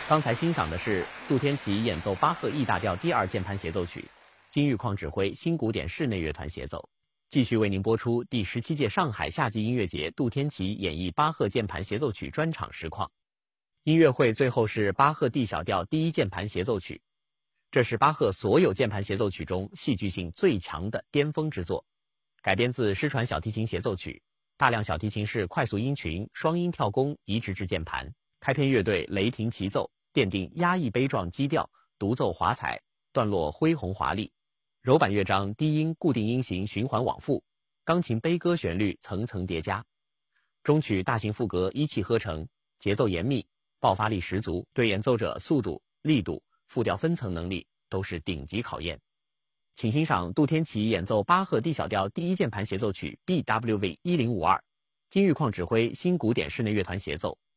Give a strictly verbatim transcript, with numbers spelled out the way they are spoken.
刚才欣赏的是杜天琪演奏巴赫 E 大调第二键盘协奏曲，金玉矿指挥新古典室内乐团协奏。继续为您播出第十七届上海夏季音乐节杜天琪演绎巴赫键盘协奏曲专场实况。音乐会最后是巴赫 D 小调第一键盘协奏曲，这是巴赫所有键盘协奏曲中戏剧性最强的巅峰之作，改编自失传小提琴协奏曲，大量小提琴式快速音群、双音跳弓移植至键盘，开篇乐队雷霆齐奏，奠定压抑悲壮基调，独奏华彩，段落恢宏华丽。柔板乐章低音固定音型循环往复，钢琴悲歌旋律层层叠加，中曲大型副歌一气呵成，节奏严密，爆发力十足，对演奏者速度、力度、复调分层能力都是顶级考验。请欣赏杜天琪演奏巴赫 D 小调第一键盘协奏曲 B W V 一零五二，金玉矿指挥新古典室内乐团协奏。